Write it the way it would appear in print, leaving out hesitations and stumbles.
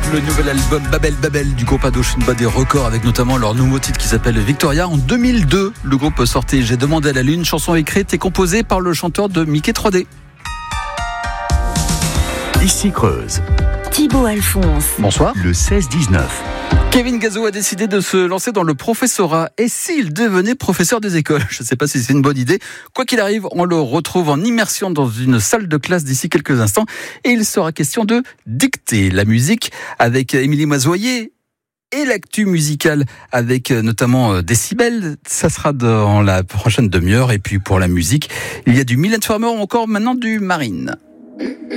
Le nouvel album Babel Babel du groupe Indochine bat des records avec notamment leur nouveau titre qui s'appelle Victoria. En 2002, le groupe sortait J'ai demandé à la lune, chanson écrite et composée par le chanteur de Mickey 3D. Ici Creuse. Thibaut Alphonse. Bonsoir. Le 16-19. Kevin Gazo a décidé de se lancer dans le professorat. Et s'il devenait professeur des écoles? Je ne sais pas si c'est une bonne idée. Quoi qu'il arrive, on le retrouve en immersion dans une salle de classe d'ici quelques instants. Et il sera question de dicter la musique avec Émilie Mazoyer. Et l'actu musicale avec notamment Décibel, ça sera dans la prochaine demi-heure. Et puis pour la musique, il y a du Mylène Farmer ou encore maintenant du Marine.